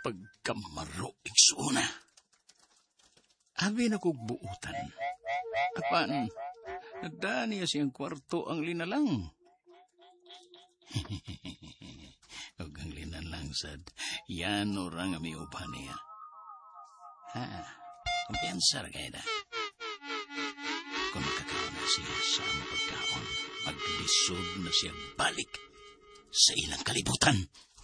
pagkamaro igsuuna. Abi na kog buutan. Apan, nagdaan niya siyang kwarto ang linalang. Huwag ang linalang sad, yan orang ami uban niya. Kumpiyansa ra kayo na. Kung makakaon na siya sa among pagkaon, maglisod na siya balik sa ilang kalibutan.